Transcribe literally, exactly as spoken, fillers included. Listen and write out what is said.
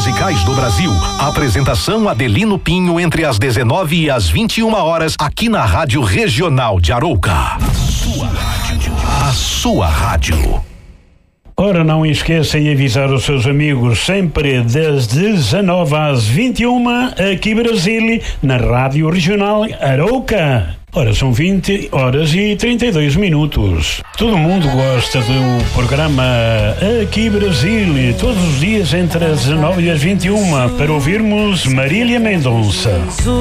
musicais do Brasil. Apresentação Adelino Pinho entre as dezenove e as vinte e uma horas aqui na Rádio Regional de Arouca. A sua rádio. A sua rádio. Ora, não esqueça de avisar os seus amigos sempre das dezenove às vinte e uma aqui Brasília, na Rádio Regional Arouca. Ora, são vinte horas e trinta e dois minutos. Todo mundo gosta do programa Aqui Brasília, todos os dias entre as dezenove e as vinte e uma, para ouvirmos Marília Mendonça.